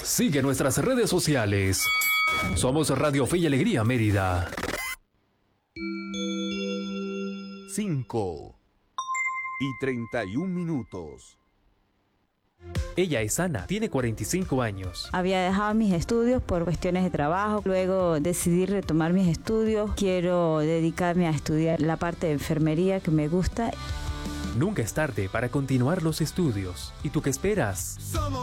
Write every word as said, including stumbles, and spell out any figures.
Sigue nuestras redes sociales. Somos Radio Fe y Alegría Mérida. cinco y treinta y un minutos. Ella es Ana, tiene cuarenta y cinco años. Había dejado mis estudios por cuestiones de trabajo, luego decidí retomar mis estudios. Quiero dedicarme a estudiar la parte de enfermería que me gusta. Nunca es tarde para continuar los estudios. ¿Y tú qué esperas?